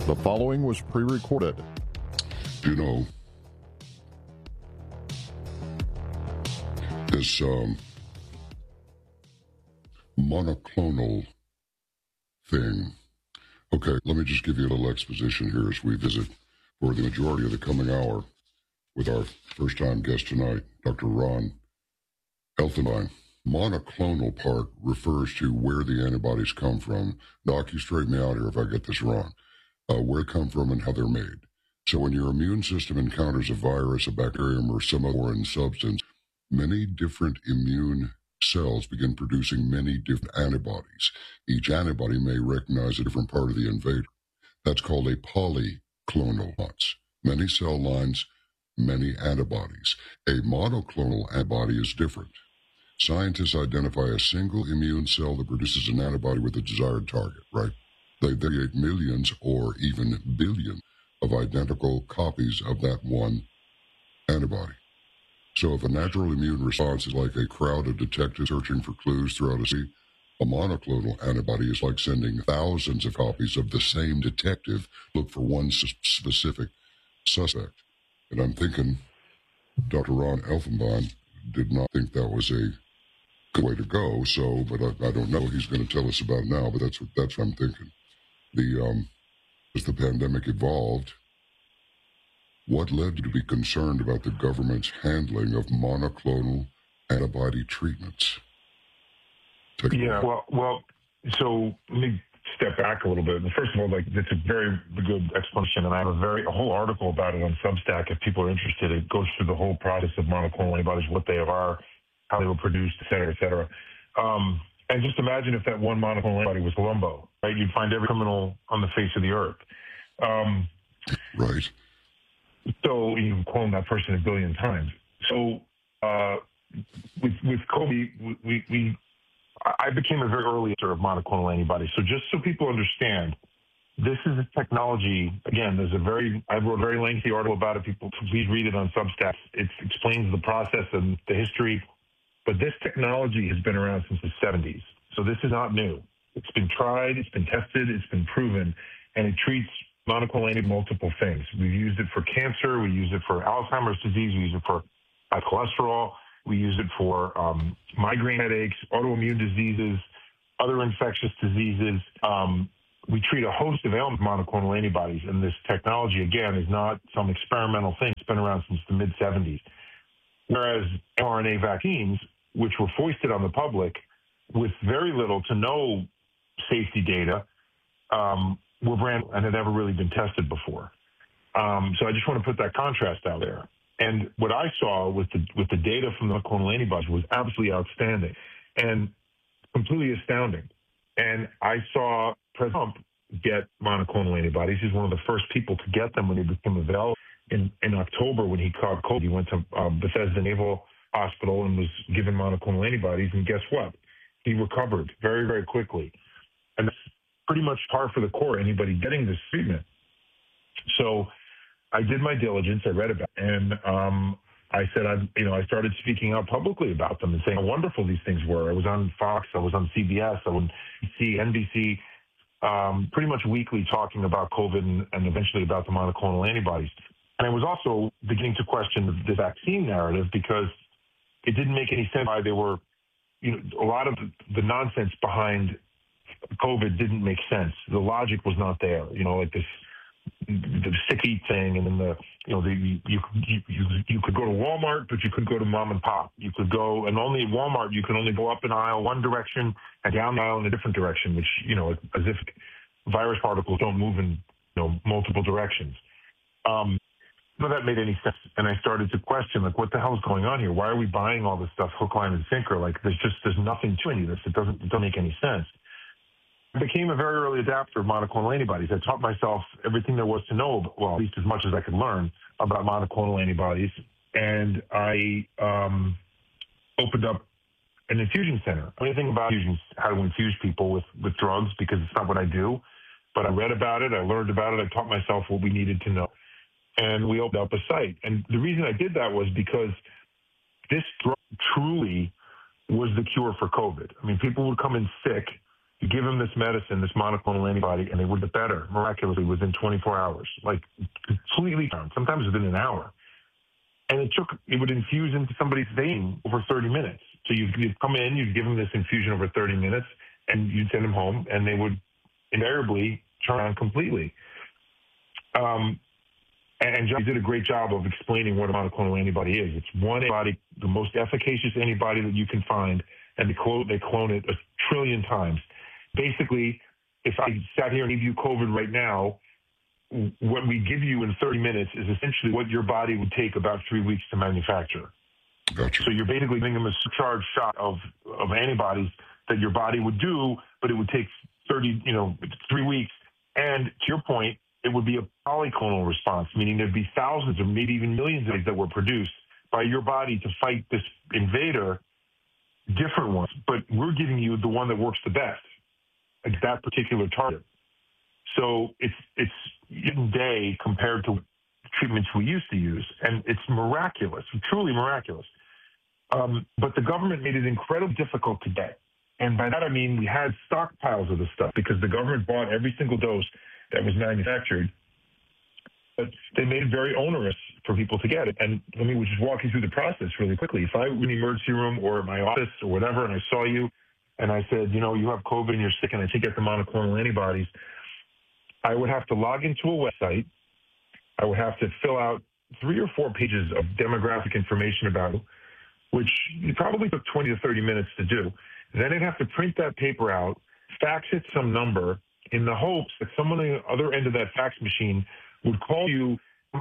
The following was pre-recorded. You know, this monoclonal thing. Okay, let me just give you a little exposition here as we visit for the majority of the coming hour with our first-time guest tonight, Dr. Ron Elfenbein. Monoclonal part refers to where the antibodies come from. Doc, you straighten me out here if I get this wrong. Where they come from and how they're made. So when your immune system encounters a virus, a bacterium, or some foreign substance, many different immune cells begin producing many different antibodies. Each antibody may recognize a different part of the invader. That's called a polyclonal response. Many cell lines, many antibodies. A monoclonal antibody is different. Scientists identify a single immune cell that produces an antibody with a desired target, right? They create millions or even billions of identical copies of that one antibody. So if a natural immune response is like a crowd of detectives searching for clues throughout a city, a monoclonal antibody is like sending thousands of copies of the same detective to look for one specific suspect. And I'm thinking Dr. Ron Elfenbein did not think that was a good way to go, so, but I don't know. He's going to tell us about it now, but that's what I'm thinking. As the pandemic evolved, what led you to be concerned about the government's handling of monoclonal antibody treatments? Well, so let me step back a little bit. First of all, that's a very good explanation, and I have a whole article about it on Substack if people are interested. It goes through the whole process of monoclonal antibodies, what they are, how they were produced, et cetera, et cetera. And just imagine if that one monoclonal antibody was Columbo, right? You'd find every criminal on the face of the earth. Right. So you can clone that person a billion times. So with COVID, I became a very early user of monoclonal antibodies. So just so people understand, this is a technology. Again, I wrote a very lengthy article about it. People, please read it on Substack. It explains the process and the history. But this technology has been around since the 70s. So this is not new. It's been tried, it's been tested, it's been proven, and it treats monoclonal antibody multiple things. We've used it for cancer, we use it for Alzheimer's disease, we use it for high cholesterol, we use it for migraine headaches, autoimmune diseases, other infectious diseases. We treat a host of ailments with monoclonal antibodies, and this technology, again, is not some experimental thing. It's been around since the mid-70s. Whereas mRNA vaccines, which were foisted on the public with very little to no safety data, were brand new and had never really been tested before. So I just want to put that contrast out there. And what I saw with the data from the monoclonal antibodies was absolutely outstanding and completely astounding. And I saw President Trump get monoclonal antibodies. He's one of the first people to get them when they became available. In October, when he caught COVID, he went to Bethesda Naval Hospital and was given monoclonal antibodies. And guess what? He recovered very, very quickly. And that's pretty much par for the course, anybody getting this treatment. So I did my diligence. I read about it. And I said, I started speaking out publicly about them and saying how wonderful these things were. I was on Fox. I was on CBS. I was on NBC, pretty much weekly talking about COVID and eventually about the monoclonal antibodies. And I was also beginning to question the vaccine narrative because it didn't make any sense why they were, a lot of the nonsense behind COVID didn't make sense. The logic was not there, like the sick eat thing. And then you could go to Walmart, but you couldn't go to mom and pop. You could go, and only at Walmart, you can only go up an aisle one direction and down the aisle in a different direction, which, as if virus particles don't move in, multiple directions. None of that made any sense. And I started to question, what the hell is going on here? Why are we buying all this stuff hook, line, and sinker? There's nothing to any of this. It doesn't make any sense. I became a very early adapter of monoclonal antibodies. I taught myself everything there was to know, well, at least as much as I could learn about monoclonal antibodies. And I opened up an infusion center. Anything about infusions, how to infuse people with drugs, because it's not what I do. But I read about it. I learned about it. I taught myself what we needed to know. And we opened up a site. And the reason I did that was because this drug truly was the cure for COVID. I mean, people would come in sick You give them this medicine, this monoclonal antibody, and they would get better miraculously within 24 hours, like completely down, sometimes within an hour. And it would infuse into somebody's vein over 30 minutes. So you'd come in, you'd give them this infusion over 30 minutes, and you'd send them home, and they would invariably turn on completely. And John did a great job of explaining what a monoclonal antibody is. It's one antibody, the most efficacious antibody that you can find, and they clone it 1 trillion times. Basically, if I sat here and gave you COVID right now, what we give you in 30 minutes is essentially what your body would take about 3 weeks to manufacture. Gotcha. So you're basically giving them a surcharged shot of antibodies that your body would do, but it would take 3 weeks. And to your point, it would be a polyclonal response, meaning there'd be thousands or maybe even millions of eggs that were produced by your body to fight this invader, different ones. But we're giving you the one that works the best at that particular target. So it's night and day compared to treatments we used to use, and it's miraculous, truly miraculous. But the government made it incredibly difficult to get. And by that I mean we had stockpiles of the stuff because the government bought every single dose that was manufactured. But they made it very onerous for people to get it. And let me just walk you through the process really quickly. If I were in the emergency room or my office or whatever, and I saw you, and I said, you have COVID and you're sick, and I think you have the monoclonal antibodies, I would have to log into a website. I would have to fill out 3 or 4 pages of demographic information about you, which probably took 20 to 30 minutes to do. Then I'd have to print that paper out, fax it some number in the hopes that someone on the other end of that fax machine would call you,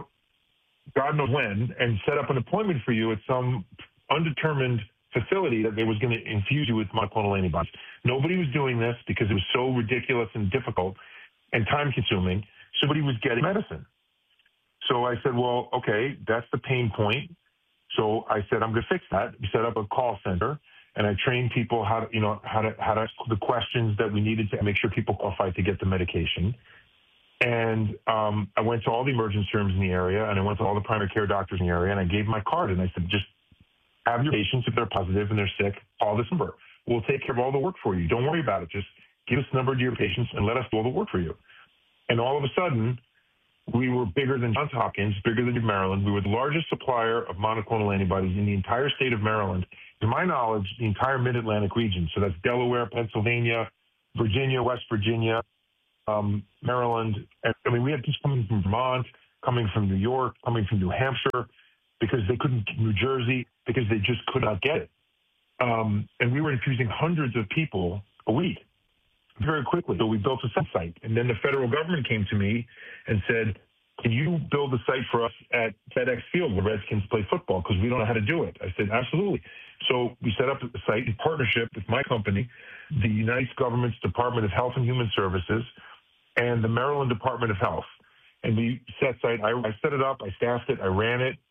God knows when, and set up an appointment for you at some undetermined facility that they was going to infuse you with monoclonal antibodies. Nobody was doing this because it was so ridiculous and difficult and time-consuming. Somebody was getting medicine. So I said, well, okay, that's the pain point. So I said, I'm going to fix that. We set up a call center, and I trained people how to ask the questions that we needed to make sure people qualified to get the medication. And I went to all the emergency rooms in the area, and I went to all the primary care doctors in the area, and I gave my card, and I said, just have your patients, if they're positive and they're sick, call this number. We'll take care of all the work for you. Don't worry about it. Just give us the number to your patients and let us do all the work for you. And all of a sudden, we were bigger than Johns Hopkins, bigger than Maryland. We were the largest supplier of monoclonal antibodies in the entire state of Maryland. To my knowledge, the entire Mid-Atlantic region. So that's Delaware, Pennsylvania, Virginia, West Virginia, Maryland. And, we had people coming from Vermont, coming from New York, coming from New Hampshire, because they couldn't get New Jersey, because they just could not get it. And we were infusing hundreds of people a week very quickly. So we built a site. And then the federal government came to me and said, can you build a site for us at FedEx Field where Redskins play football? Because we don't know how to do it. I said, absolutely. So we set up a site in partnership with my company, the United States government's Department of Health and Human Services, and the Maryland Department of Health. And we set site. I set it up. I staffed it. I ran it.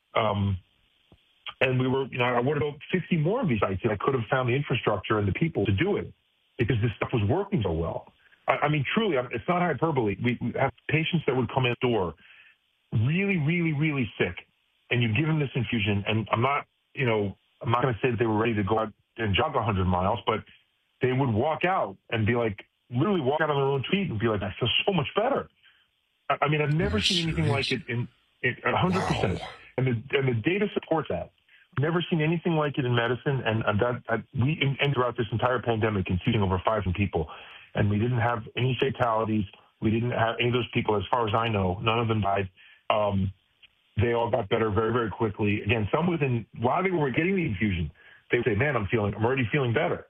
And we were, I would have built 50 more of these sites, and I could have found the infrastructure and the people to do it because this stuff was working so well. Truly, it's not hyperbole. We have patients that would come in the door really, really, really sick, and you give them this infusion, and I'm not going to say that they were ready to go out and jog 100 miles, but they would walk out and be like, literally walk out on their own feet and be like, I feel so much better. I've never seen anything like it in 100%. Wow. And the data supports that. Never seen anything like it in medicine, and we throughout this entire pandemic, infusing over 5,000 people, and we didn't have any fatalities. We didn't have any of those people, as far as I know. None of them died. They all got better very, very quickly. Again, some while they were getting the infusion, they would say, "Man, I'm already feeling better."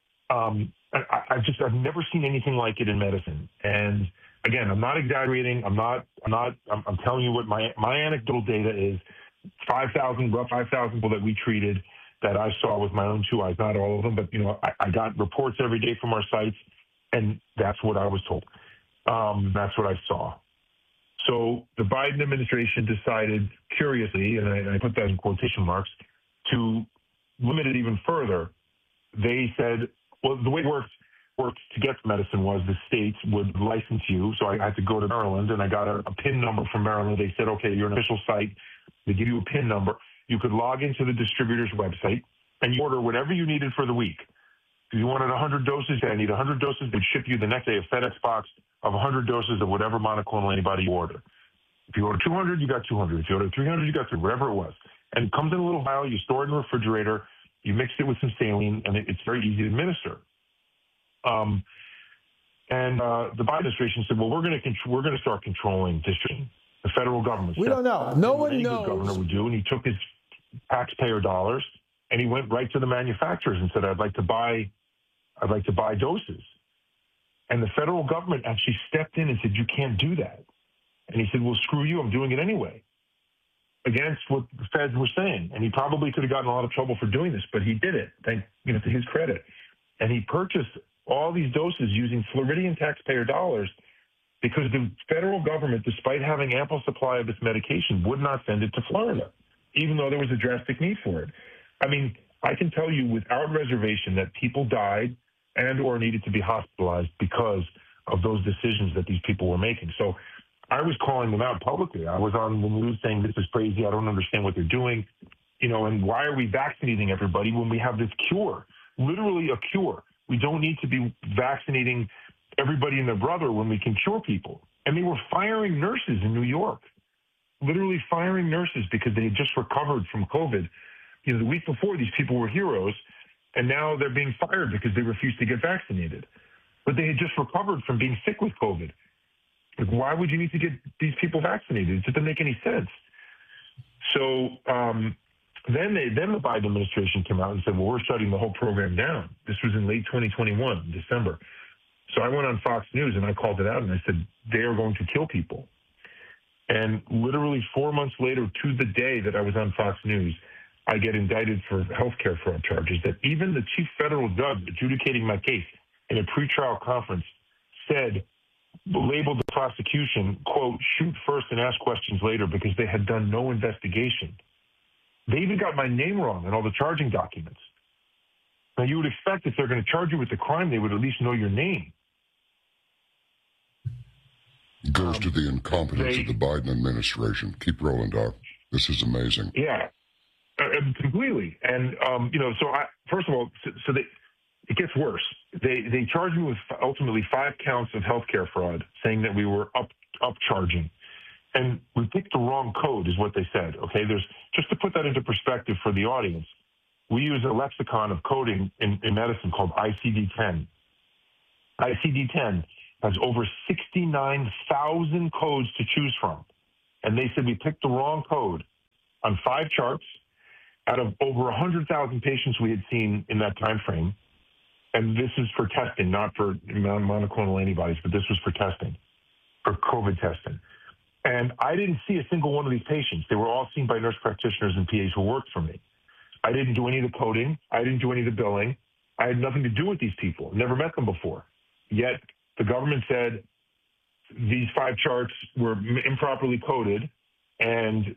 I've never seen anything like it in medicine. And again, I'm not exaggerating. I'm telling you what my anecdotal data is. 5,000 people that we treated that I saw with my own 2 eyes, not all of them, but I got reports every day from our sites, and that's what I was told. That's what I saw. So the Biden administration decided, curiously, and I put that in quotation marks, to limit it even further. They said, well, the way it worked to get the medicine was the states would license you. So I had to go to Maryland, and I got a PIN number from Maryland. They said, okay, you're an official site. They give you a PIN number. You could log into the distributor's website, and you order whatever you needed for the week. If you wanted 100 doses, I need 100 doses. They'd ship you the next day a FedEx box of 100 doses of whatever monoclonal antibody you order. If you order 200, you got 200. If you order 300, you got 300, whatever it was. And it comes in a little vial. You store it in the refrigerator. You mix it with some saline, and it's very easy to administer. The Biden administration said, well, we're going to start controlling distribution. The federal government. We don't know. No one knows. The governor would do, and he took his taxpayer dollars and he went right to the manufacturers and said, I'd like to buy doses. And the federal government actually stepped in and said, you can't do that. And he said, well, screw you. I'm doing it anyway. Against what the feds were saying. And he probably could have gotten a lot of trouble for doing this, but he did it, to his credit. And he purchased all these doses using Floridian taxpayer dollars because the federal government, despite having ample supply of this medication, would not send it to Florida, even though there was a drastic need for it. I mean, I can tell you without reservation that people died and or needed to be hospitalized because of those decisions that these people were making. So I was calling them out publicly. I was on the news saying, this is crazy. I don't understand what they're doing. And why are we vaccinating everybody when we have this cure, literally a cure? We don't need to be vaccinating everybody and their brother when we can cure people. And they were firing nurses in New York, literally firing nurses because they had just recovered from COVID. The week before, these people were heroes, and now they're being fired because they refused to get vaccinated. But they had just recovered from being sick with COVID. Like, why would you need to get these people vaccinated? It didn't make any sense. So then the Biden administration came out and said, well, we're shutting the whole program down. This was in late 2021, December. So I went on Fox News and I called it out and I said, they are going to kill people. And literally 4 months later, to the day that I was on Fox News, I get indicted for healthcare fraud charges that even the chief federal judge adjudicating my case in a pretrial conference said, labeled the prosecution, quote, shoot first and ask questions later, because they had done no investigation. They even got my name wrong in all the charging documents. Now, you would expect if they're going to charge you with the crime, they would at least know your name. Goes to the incompetence of the Biden administration. Keep rolling, Doc. This is amazing. Yeah, completely. And, first of all, it gets worse. They charged me with ultimately 5 counts of healthcare fraud, saying that we were upcharging. And we picked the wrong code is what they said. Okay, just to put that into perspective for the audience, we use a lexicon of coding in medicine called ICD-10. ICD-10 has over 69,000 codes to choose from. And they said we picked the wrong code on 5 charts out of over 100,000 patients we had seen in that time frame. And this is for testing, not for monoclonal antibodies, but this was for testing, for COVID testing. And I didn't see a single one of these patients. They were all seen by nurse practitioners and PAs who worked for me. I didn't do any of the coding. I didn't do any of the billing. I had nothing to do with these people. Never met them before. Yet the government said these 5 charts were improperly coded, and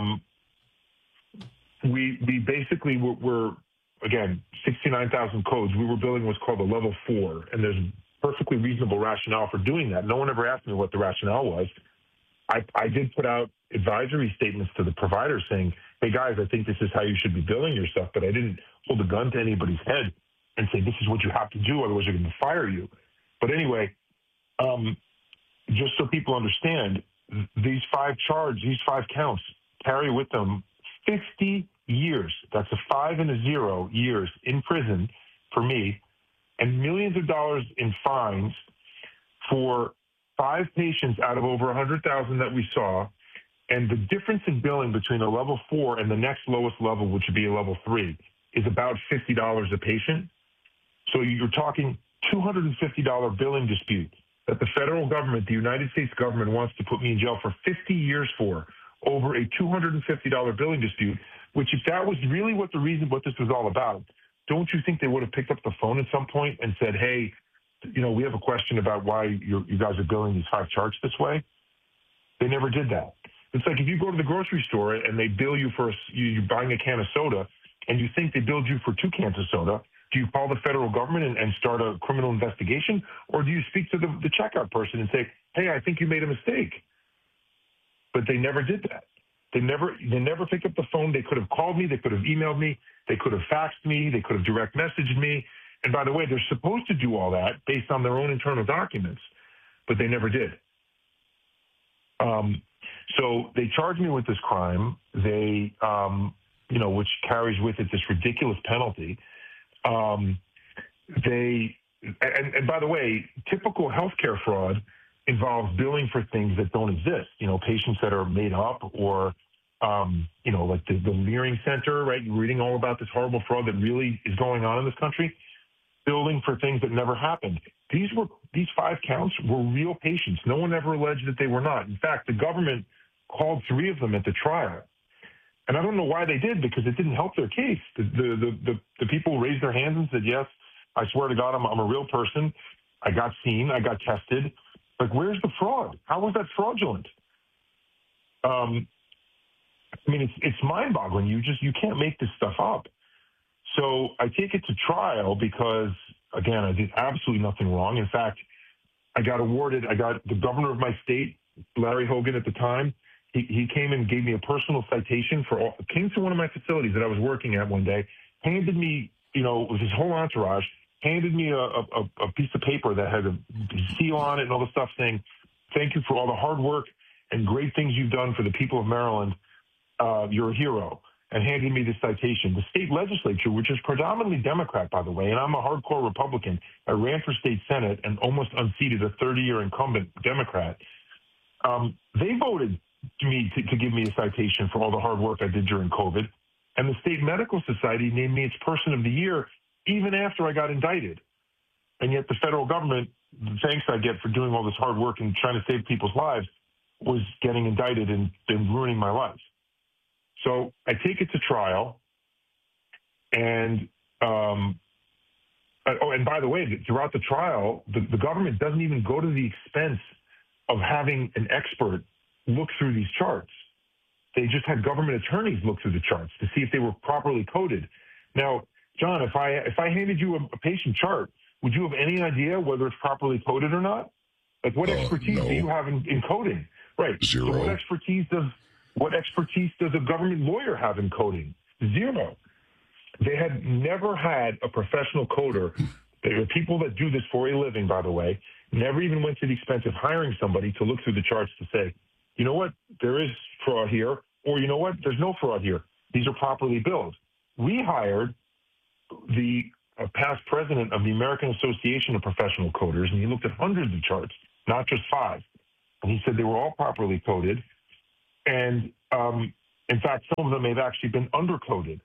we basically were again, 69,000 codes. We were billing what's called a level 4, and there's perfectly reasonable rationale for doing that. No one ever asked me what the rationale was. I did put out advisory statements to the providers saying, hey, guys, I think this is how you should be billing your stuff, but I didn't hold a gun to anybody's head and say, this is what you have to do, otherwise they're going to fire you. But anyway, just so people understand, these 5 counts carry with them 50 years. That's a 5 and a 0 years in prison for me, and millions of dollars in fines for 5 patients out of over 100,000 that we saw. And the difference in billing between a level 4 and the next lowest level, which would be a level 3, is about $50 a patient. So you're talking $250 billing dispute that the federal government, the United States government, wants to put me in jail for 50 years for, over a $250 billing dispute, which if that was really what this was all about, don't you think they would have picked up the phone at some point and said, hey, we have a question about why you guys are billing these 5 charts this way? They never did that. It's like if you go to the grocery store and they bill you for you're buying a can of soda and you think they billed you for 2 cans of soda, do you call the federal government and start a criminal investigation? Or do you speak to the checkout person and say, hey, I think you made a mistake? But they never did that. They never picked up the phone. They could have called me. They could have emailed me. They could have faxed me. They could have direct messaged me. And by the way, they're supposed to do all that based on their own internal documents, but they never did. So they charged me with this crime. They, which carries with it this ridiculous penalty. And by the way, typical healthcare fraud involves billing for things that don't exist. Patients that are made up, or like the Leering Center, right? You're reading all about this horrible fraud that really is going on in this country. Billing for things that never happened. These 5 counts were real patients. No one ever alleged that they were not. In fact, the government called 3 of them at the trial. And I don't know why they did, because it didn't help their case. The people raised their hands and said, yes, I swear to God, I'm a real person. I got seen. I got tested. Like, where's the fraud? How was that fraudulent? It's mind-boggling. You can't make this stuff up. So I take it to trial because, again, I did absolutely nothing wrong. In fact, I got the governor of my state, Larry Hogan at the time, he came and gave me a personal citation came to one of my facilities that I was working at one day, handed me, with his whole entourage, handed me a piece of paper that had a seal on it and all the stuff saying, thank you for all the hard work and great things you've done for the people of Maryland. You're a hero. And handed me this citation. The state legislature, which is predominantly Democrat, by the way, and I'm a hardcore Republican. I ran for state Senate and almost unseated a 30-year incumbent Democrat. They voted me to give me a citation for all the hard work I did during COVID. And the State Medical Society named me its Person of the Year even after I got indicted. And yet the federal government, the thanks I get for doing all this hard work and trying to save people's lives, was getting indicted and ruining my life. So I take it to trial, and and by the way, throughout the trial, the government doesn't even go to the expense of having an expert look through these charts. They just had government attorneys look through the charts to see if they were properly coded. Now, John, if I handed you a patient chart, would you have any idea whether it's properly coded or not? Like, what expertise do you have in coding? Right. Zero. So what expertise does a government lawyer have in coding? Zero. They had never had a professional coder. There are people that do this for a living, by the way, never even went to the expense of hiring somebody to look through the charts to say, you know what, there is fraud here, or you know what, there's no fraud here. These are properly billed. We hired the past president of the American Association of Professional Coders, and he looked at hundreds of charts, not just 5. And he said they were all properly coded. And in fact, some of them have actually been undercoded.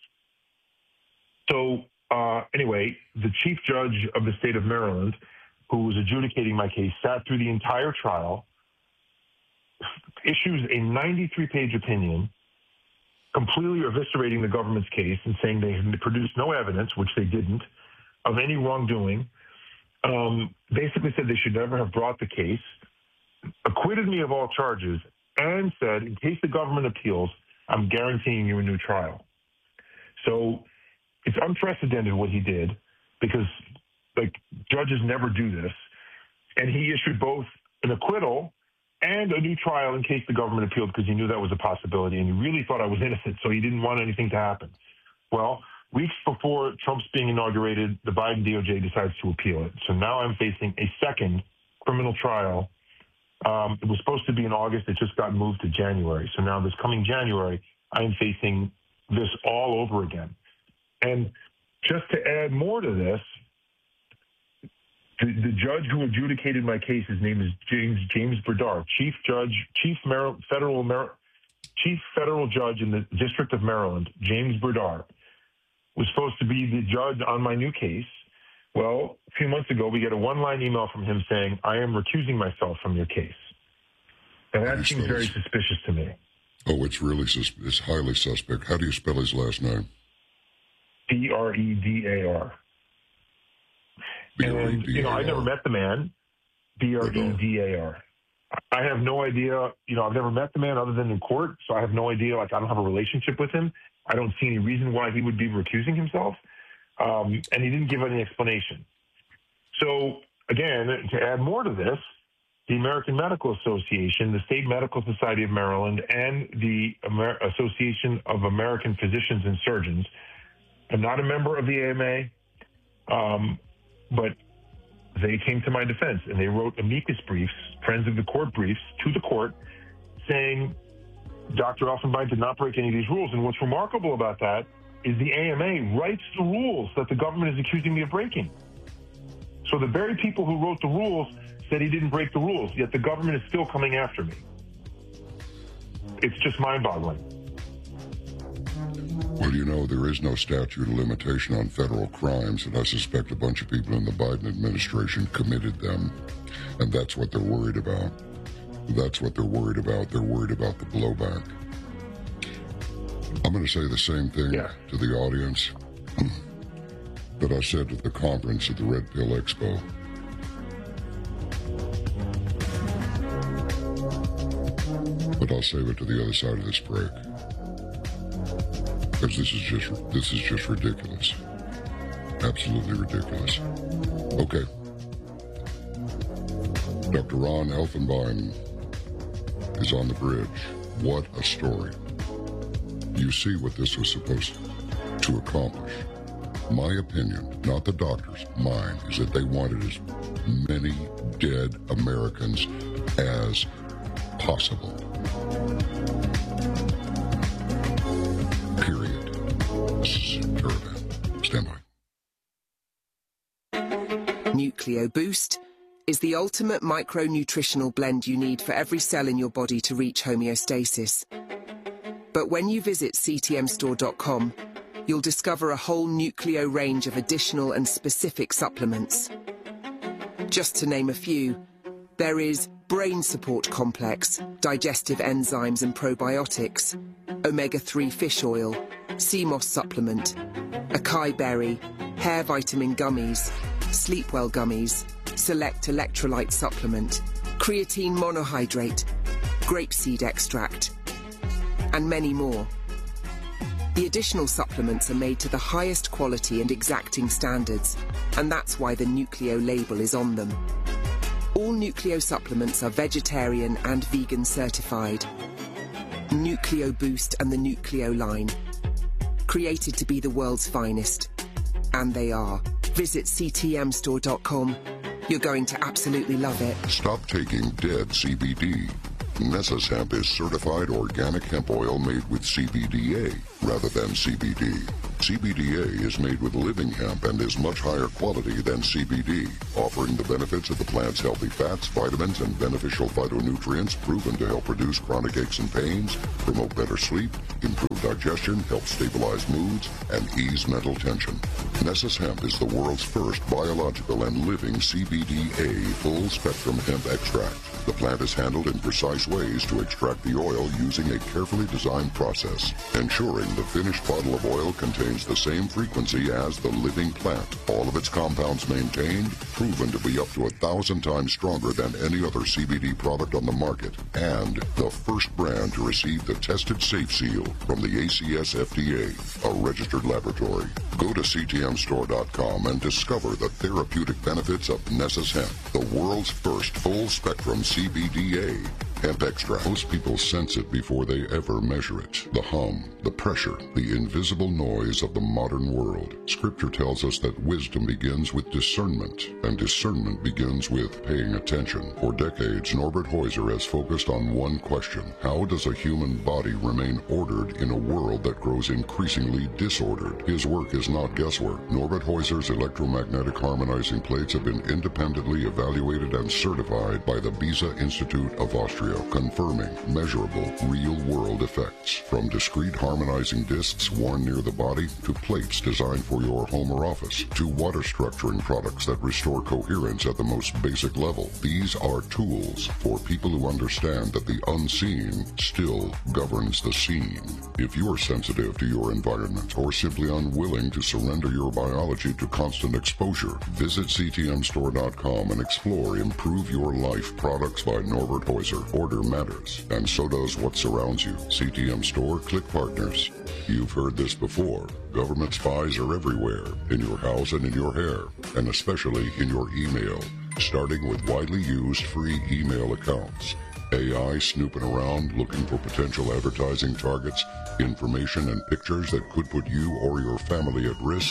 So anyway, the chief judge of the state of Maryland, who was adjudicating my case, sat through the entire trial, issues a 93-page opinion, completely eviscerating the government's case and saying they had produced no evidence, which they didn't, of any wrongdoing. Basically said they should never have brought the case, acquitted me of all charges, and said, in case the government appeals, I'm guaranteeing you a new trial. So it's unprecedented what he did, because judges never do this. And he issued both an acquittal and a new trial in case the government appealed, because he knew that was a possibility, and he really thought I was innocent, so he didn't want anything to happen. Well, weeks before Trump's being inaugurated, the Biden DOJ decides to appeal it. So now I'm facing a second criminal trial. It was supposed to be in August. It just got moved to January. So now this coming January, I am facing this all over again. And just to add more to this, the judge who adjudicated my case, his name is James Berdar, chief federal judge in the District of Maryland. James Berdar was supposed to be the judge on my new case. Well, a few months ago, we get a one-line email from him saying, I am recusing myself from your case. And that seems very suspicious to me. Oh, it's highly suspect. How do you spell his last name? Bredar. And, I never met the man, Bredar. I have no idea, I've never met the man other than in court, so I have no idea, I don't have a relationship with him. I don't see any reason why he would be recusing himself. And he didn't give any explanation. So, again, to add more to this, the American Medical Association, the State Medical Society of Maryland, and the Association of American Physicians and Surgeons, I'm not a member of the AMA. But they came to my defense, and they wrote amicus briefs, friends of the court briefs, to the court, saying Dr. Elfenbein did not break any of these rules. And what's remarkable about that is the AMA writes the rules that the government is accusing me of breaking. So the very people who wrote the rules said he didn't break the rules, yet the government is still coming after me. It's just mind-boggling. Well, you know, there is no statute of limitation on federal crimes, and I suspect a bunch of people in the Biden administration committed them, and that's what they're worried about. That's what they're worried about. They're worried about the blowback. I'm going to say the same thing to the audience that I said at the conference at the Red Pill Expo. But I'll save it to the other side of this break, because this is just ridiculous. Absolutely ridiculous. Okay. Dr. Ron Elfenbein is on the bridge. What a story. You see what this was supposed to accomplish. My opinion, not the doctor's, mine, is that they wanted as many dead Americans as possible. Period. This is Caravan. Stand by. Nucleo Boost is the ultimate micronutritional blend you need for every cell in your body to reach homeostasis. But when you visit ctmstore.com, you'll discover a whole Nucleo range of additional and specific supplements. Just to name a few, there is Brain Support Complex, digestive enzymes and probiotics, omega-3 fish oil, CMOS supplement, acai berry, hair vitamin gummies, Sleepwell gummies, select electrolyte supplement, creatine monohydrate, grapeseed extract, and many more. The additional supplements are made to the highest quality and exacting standards, and that's why the Nucleo label is on them. All Nucleo supplements are vegetarian and vegan certified. Nucleo Boost and the Nucleo line, created to be the world's finest. And they are. Visit ctmstore.com. You're going to absolutely love it. Stop taking dead CBD. Nessus Hemp is certified organic hemp oil made with CBDA rather than CBD. CBDA is made with living hemp and is much higher quality than CBD, offering the benefits of the plant's healthy fats, vitamins, and beneficial phytonutrients proven to help reduce chronic aches and pains, promote better sleep, improve digestion, help stabilize moods, and ease mental tension. Nessus Hemp is the world's first biological and living CBDA full-spectrum hemp extract. The plant is handled in precise ways to extract the oil using a carefully designed process, ensuring the finished bottle of oil contains the same frequency as the living plant. All of its compounds maintained, proven to be up to 1,000 times stronger than any other CBD product on the market, and the first brand to receive the tested safe seal from the ACS FDA, a registered laboratory. Go to ctmstore.com and discover the therapeutic benefits of Nessus Hemp, the world's first full-spectrum CBDA hemp extract. Most people sense it before they ever measure it. The hum, the pressure, the invisible noise of the modern world. Scripture tells us that wisdom begins with discernment, and discernment begins with paying attention. For decades, Norbert Heuser has focused on one question: how does a human body remain ordered in a world that grows increasingly disordered? His work is not guesswork. Norbert Heuser's electromagnetic harmonizing plates have been independently evaluated and certified by the Beza Institute of Austria, confirming measurable, real-world effects. From discrete harmonizing discs worn near the body, to plates designed for your home or office, to water structuring products that restore coherence at the most basic level. These are tools for people who understand that the unseen still governs the seen. If you're sensitive to your environment or simply unwilling to surrender your biology to constant exposure, visit ctmstore.com and explore Improve Your Life products by Norbert Heuser. Order matters, and so does what surrounds you. CTM Store, click partners. You've heard this before. Government spies are everywhere, in your house and in your hair, and especially in your email, starting with widely used free email accounts. AI snooping around looking for potential advertising targets, information and pictures that could put you or your family at risk.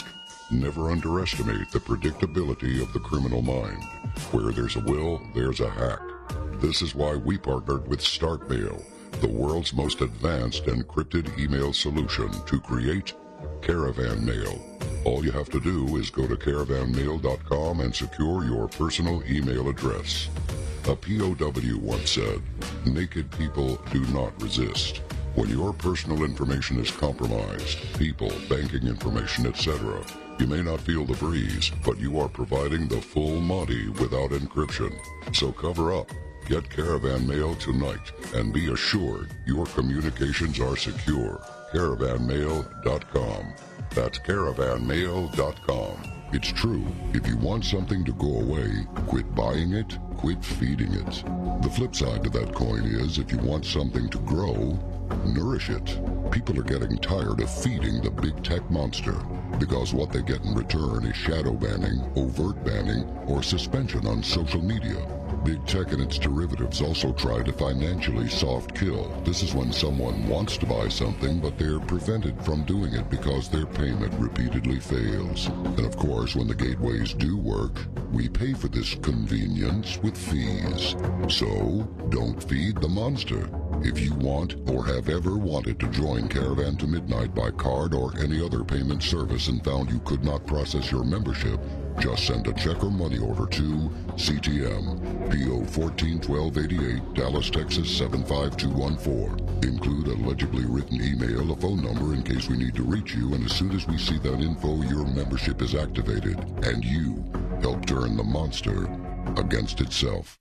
Never underestimate the predictability of the criminal mind. Where there's a will, there's a hack. This is why we partnered with StartMail, the world's most advanced encrypted email solution, to create Caravan Mail. All you have to do is go to caravanmail.com and secure your personal email address. A POW once said, "Naked people do not resist." When your personal information is compromised, people, banking information, etc., you may not feel the breeze, but you are providing the full Monty without encryption. So cover up. Get Caravan Mail tonight and be assured your communications are secure. Caravanmail.com. That's caravanmail.com. It's true. If you want something to go away, quit buying it, quit feeding it. The flip side to that coin is if you want something to grow, nourish it. People are getting tired of feeding the big tech monster because what they get in return is shadow banning, overt banning, or suspension on social media. Big tech and its derivatives also try to financially soft kill. This is when someone wants to buy something, but they're prevented from doing it because their payment repeatedly fails. And of course, when the gateways do work, we pay for this convenience with fees. So, don't feed the monster. If you want or have ever wanted to join Caravan to Midnight by card or any other payment service and found you could not process your membership, just send a check or money order to CTM, PO 141288, Dallas, Texas 75214. Include a legibly written email, a phone number in case we need to reach you, and as soon as we see that info, your membership is activated, and you help turn the monster against itself.